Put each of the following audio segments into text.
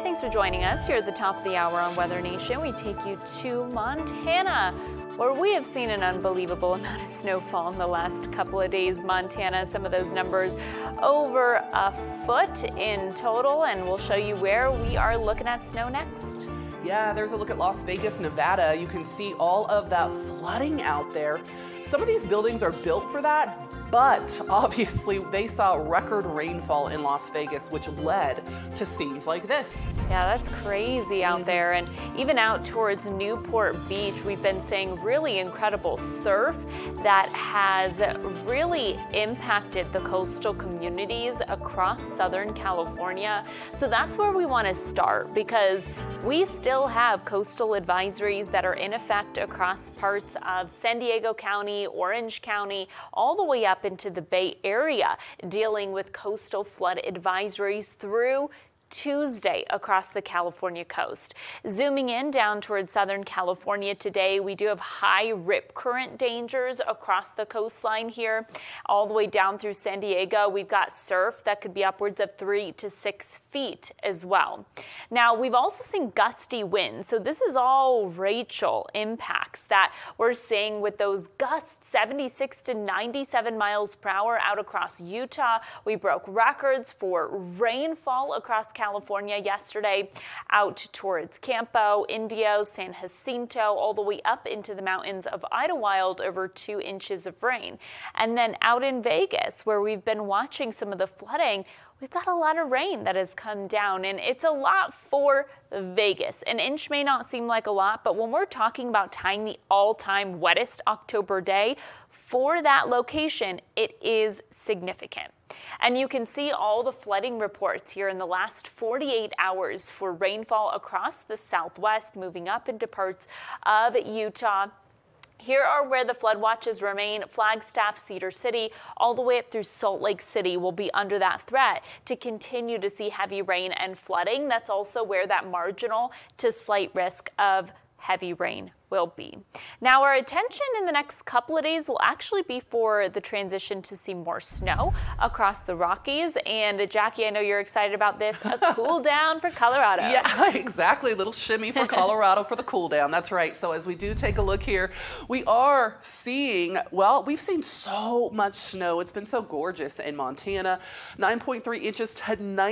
Thanks for joining us here at the top of the hour on Weather Nation. We take you to Montana, where we have seen an unbelievable amount of snowfall in the last couple of days. Montana, some of those numbers over a foot in total, and we'll show you where we are looking at snow next. Yeah, there's a look at Las Vegas, Nevada. You can see all of that flooding out there. Some of these buildings are built for that, but obviously they saw record rainfall in Las Vegas, which led to scenes like this. Yeah, that's crazy out there. And even out towards Newport Beach, we've been seeing really incredible surf that has really impacted the coastal communities across Southern California. So that's where we want to start, because we still have coastal advisories that are in effect across parts of San Diego County, Orange County, all the way up into the Bay Area, dealing with coastal flood advisories through Tuesday across the California coast. Zooming in down towards Southern California today, we do have high rip current dangers across the coastline here, all the way down through San Diego. We've got surf that could be upwards of 3 to 6 feet as well. Now, we've also seen gusty winds, so this is all Rachel impacts that we're seeing with those gusts 76 to 97 miles per hour out across Utah. We broke records for rainfall across California yesterday, out towards Campo, Indio, San Jacinto, all the way up into the mountains of Idlewild, over 2 inches of rain. And then out in Vegas, where we've been watching some of the flooding, we've got a lot of rain that has come down, and it's a lot for Vegas. An inch may not seem like a lot, but when we're talking about tying the all-time wettest October day for that location, it is significant. And you can see all the flooding reports here in the last 48 hours for rainfall across the Southwest, moving up into parts of Utah. Here are where the flood watches remain. Flagstaff, Cedar City, all the way up through Salt Lake City will be under that threat to continue to see heavy rain and flooding. That's also where that marginal to slight risk of heavy rain will be. Now, our attention in the next couple of days will actually be for the transition to see more snow across the Rockies. And Jackie, I know you're excited about this, a cool down for Colorado. Yeah, exactly. A little shimmy for Colorado for the cool down. That's right. So as we do take a look here, we are seeing, well, we've seen so much snow. It's been so gorgeous in Montana, 9.3 inches to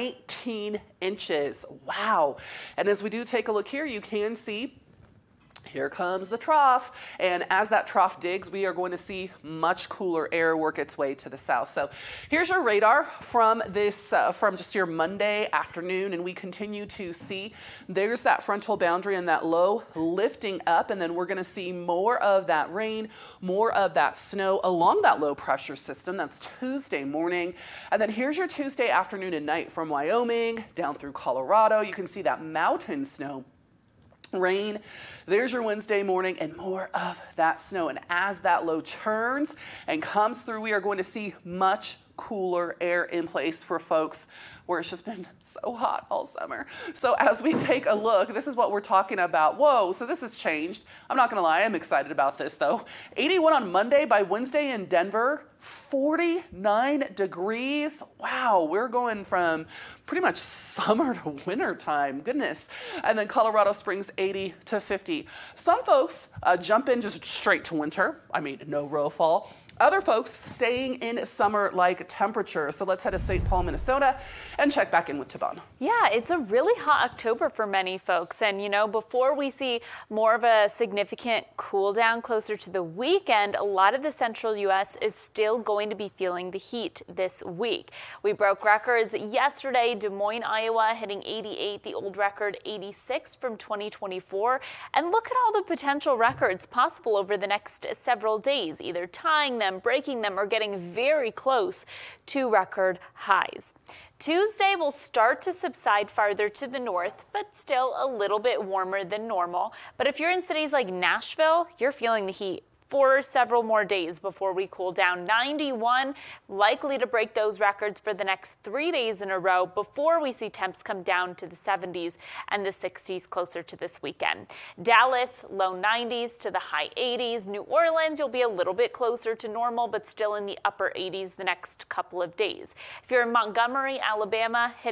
19 inches. Wow. And as we do take a look here, you can see here comes the trough, and as that trough digs, we are going to see much cooler air work its way to the south. So here's your radar from this, from just your Monday afternoon, and we continue to see there's that frontal boundary and that low lifting up, and then we're going to see more of that rain, more of that snow along that low pressure system. That's Tuesday morning, and then here's your Tuesday afternoon and night from Wyoming down through Colorado. You can see that mountain snow, rain. There's your Wednesday morning and more of that snow. And as that low turns and comes through, we are going to see much cooler air in place for folks where it's just been so hot all summer. So as we take a look, this is what we're talking about. Whoa, so this has changed. I'm not gonna lie, I'm excited about this though. 81 on Monday. By Wednesday in Denver, 49 degrees. Wow, we're going from pretty much summer to winter time, goodness. And then Colorado Springs, 80 to 50. Some folks jump in just straight to winter. I mean, no row fall. Other folks staying in summer-like temperature. So let's head to St. Paul, Minnesota, and check back in with Tavon. Yeah, it's a really hot October for many folks. And, you know, before we see more of a significant cool down closer to the weekend, a lot of the central U.S. is still going to be feeling the heat this week. We broke records yesterday. Des Moines, Iowa, hitting 88, the old record 86 from 2024. And look at all the potential records possible over the next several days, either tying them, breaking them, or getting very close to record highs. Tuesday will start to subside farther to the north, but still a little bit warmer than normal. But if you're in cities like Nashville, you're feeling the heat for several more days before we cool down. 91, likely to break those records for the next 3 days in a row before we see temps come down to the 70s and the 60s closer to this weekend. Dallas, low 90s to the high 80s. New Orleans, you'll be a little bit closer to normal, but still in the upper 80s the next couple of days. If you're in Montgomery, Alabama, hitting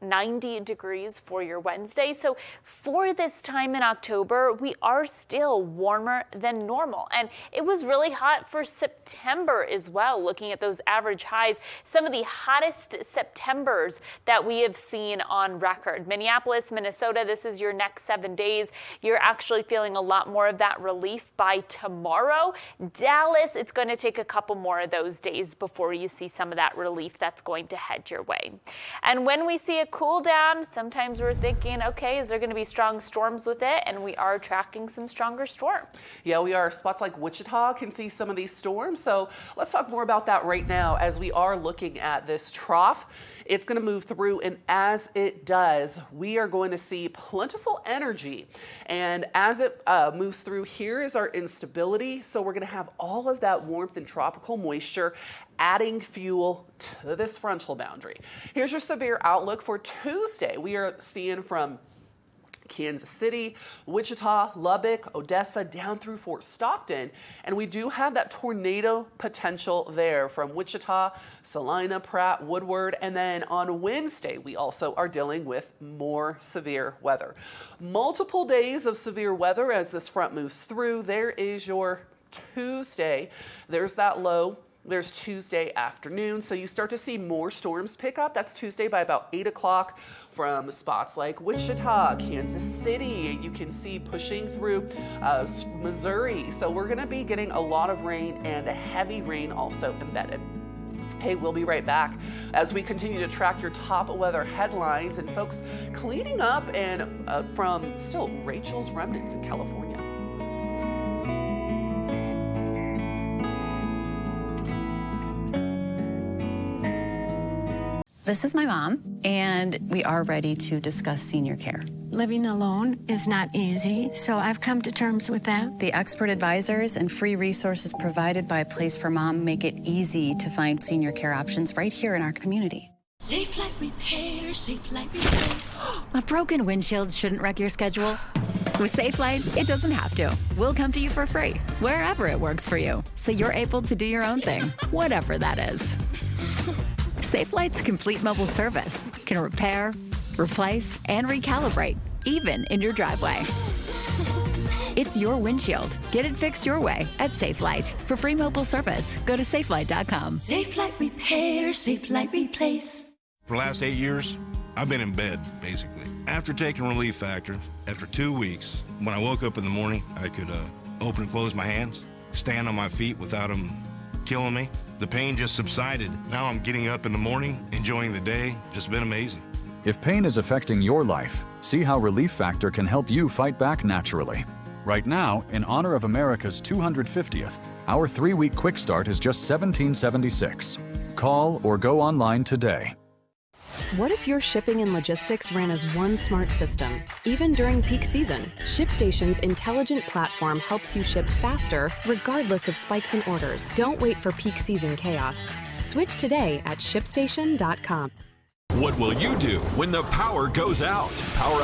90 degrees for your Wednesday. So for this time in October, we are still warmer than normal. And it was really hot for September as well, looking at those average highs, some of the hottest Septembers that we have seen on record. Minneapolis, Minnesota, this is your next 7 days. You're actually feeling a lot more of that relief by tomorrow. Dallas, it's going to take a couple more of those days before you see some of that relief that's going to head your way. And when we see a cool down, sometimes we're thinking, okay, is there going to be strong storms with it? And we are tracking some stronger storms. Yeah, we are. Spots like Wichita can see some of these storms. So let's talk more about that right now as we are looking at this trough. It's going to move through, and as it does, we are going to see plentiful energy. And as it moves through, here is our instability. So we're going to have all of that warmth and tropical moisture adding fuel to this frontal boundary. Here's your severe outlook for Tuesday. We are seeing from Kansas City, Wichita, Lubbock, Odessa, down through Fort Stockton. And we do have that tornado potential there from Wichita, Salina, Pratt, Woodward. And then on Wednesday, we also are dealing with more severe weather. Multiple days of severe weather as this front moves through. There is your Tuesday. There's that low. There's Tuesday afternoon, so you start to see more storms pick up. That's Tuesday by about 8 o'clock from spots like Wichita, Kansas City. You can see pushing through Missouri. So we're going to be getting a lot of rain and a heavy rain also embedded. Hey, we'll be right back as we continue to track your top weather headlines and folks cleaning up and from still Rachel's remnants in California. This is my mom, and we are ready to discuss senior care. Living alone is not easy, so I've come to terms with that. The expert advisors and free resources provided by Place for Mom make it easy to find senior care options right here in our community. Safe Light Repair, Safe Light Repair. A broken windshield shouldn't wreck your schedule. With Safe Light, it doesn't have to. We'll come to you for free, wherever it works for you, so you're able to do your own thing, whatever that is. SafeLight's complete mobile service can repair, replace, and recalibrate, even in your driveway. It's your windshield. Get it fixed your way at SafeLight. For free mobile service, go to safelight.com. Safe Light Repair, Safe Light Replace. For the last 8 years, I've been in bed, basically. After taking Relief Factor, after 2 weeks, when I woke up in the morning, I could open and close my hands, stand on my feet without them killing me. The pain just subsided. Now I'm getting up in the morning, enjoying the day. Just been amazing. If pain is affecting your life, see how Relief Factor can help you fight back naturally. Right now, in honor of America's 250th, our 3-week quick start is just $17.76. Call or go online today. What if your shipping and logistics ran as one smart system? Even during peak season, ShipStation's intelligent platform helps you ship faster, regardless of spikes in orders. Don't wait for peak season chaos. Switch today at ShipStation.com. What will you do when the power goes out? Power